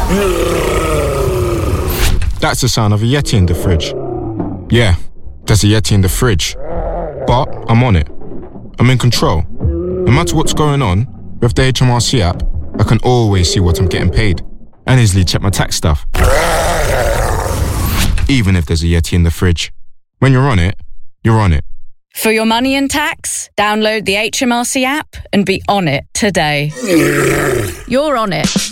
That's the sound of a Yeti in the fridge. Yeah, there's a Yeti in the fridge. But I'm on it. I'm in control. No matter what's going on, with the HMRC app, I can always see what I'm getting paid and easily check my tax stuff. Even if there's a Yeti in the fridge. When you're on it, you're on it. For your money and tax, download the HMRC app and be on it today. You're on it.